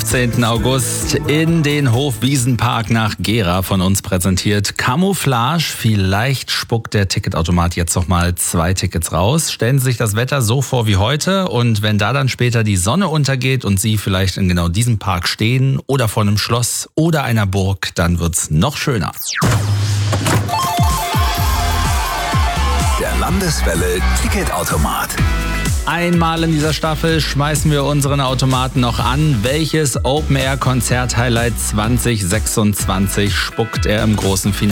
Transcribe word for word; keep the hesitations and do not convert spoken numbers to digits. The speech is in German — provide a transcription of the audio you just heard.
fünfzehnten August in den Hofwiesenpark nach Gera von uns präsentiert. Camouflage, vielleicht spuckt der Ticketautomat jetzt noch mal zwei Tickets raus. Stellen Sie sich das Wetter so vor wie heute und wenn da dann später die Sonne untergeht und Sie vielleicht in genau diesem Park stehen oder vor einem Schloss oder einer Burg, dann wird's noch schöner. Der Landeswelle Ticketautomat. Einmal in dieser Staffel schmeißen wir unseren Automaten noch an. Welches Open-Air-Konzert-Highlight zwanzig sechsundzwanzig spuckt er im großen Finale